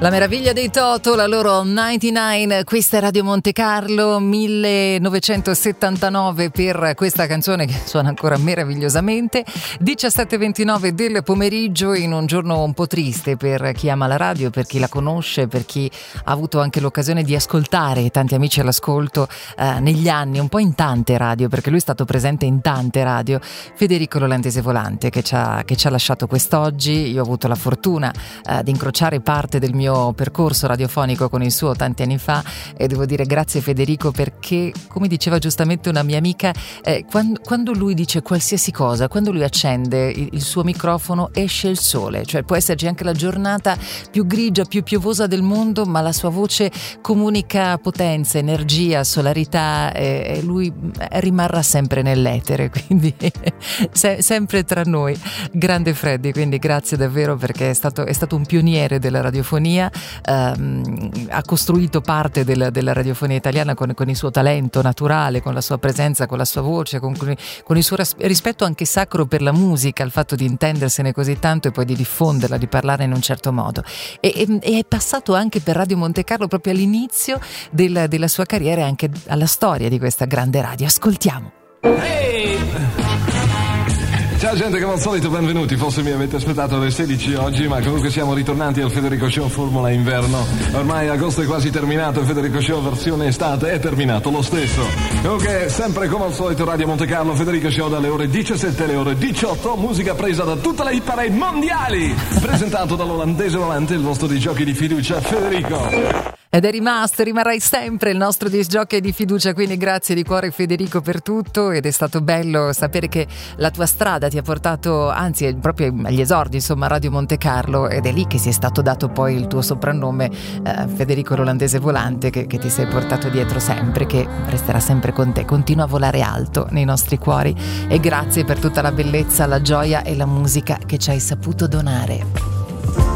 La meraviglia dei Toto, la loro 99, questa è Radio Monte Carlo, 1979 per questa canzone che suona ancora meravigliosamente. 17:29 del pomeriggio, in un giorno un po' triste per chi ama la radio, per chi la conosce, per chi ha avuto anche l'occasione di ascoltare tanti amici all'ascolto negli anni, un po' in tante radio, perché lui è stato presente in tante radio. Federico L'Olandese Volante che ci ha lasciato quest'oggi. Io ho avuto la fortuna di incrociare parte del mio percorso radiofonico con il suo tanti anni fa, e devo dire grazie Federico, perché come diceva giustamente una mia amica, quando lui dice qualsiasi cosa, quando lui accende il suo microfono esce il sole, cioè può esserci anche la giornata più grigia, più piovosa del mondo, ma la sua voce comunica potenza, energia, solarità, e lui rimarrà sempre nell'etere, quindi sempre tra noi. Grande Freddy, quindi grazie davvero, perché è stato un pioniere della radiofonia. Ha costruito parte della radiofonia italiana con il suo talento naturale, con la sua presenza, con la sua voce, con il suo rispetto anche sacro per la musica, il fatto di intendersene così tanto e poi di diffonderla, di parlare in un certo modo, e è passato anche per Radio Monte Carlo proprio all'inizio della sua carriera e anche alla storia di questa grande radio. Ascoltiamo. Hey! Ciao gente, come al solito benvenuti. Forse mi avete aspettato alle 16 oggi, ma comunque siamo ritornati al Federico Show Formula Inverno. Ormai agosto è quasi terminato, il Federico Show versione estate è terminato lo stesso. Comunque sempre come al solito Radio Monte Carlo, Federico Show dalle ore 17 alle ore 18, musica presa da tutte le hit parade mondiali, presentato dall'Olandese Volante, il vostro di giochi di fiducia Federico. Ed rimarrai sempre il nostro disc jockey di fiducia, quindi grazie di cuore Federico per tutto, ed è stato bello sapere che la tua strada ti ha portato, anzi proprio agli esordi, insomma, a Radio Monte Carlo, ed è lì che si è stato dato poi il tuo soprannome, Federico L'Olandese Volante, che ti sei portato dietro sempre, che resterà sempre con te, continua a volare alto nei nostri cuori, e grazie per tutta la bellezza, la gioia e la musica che ci hai saputo donare.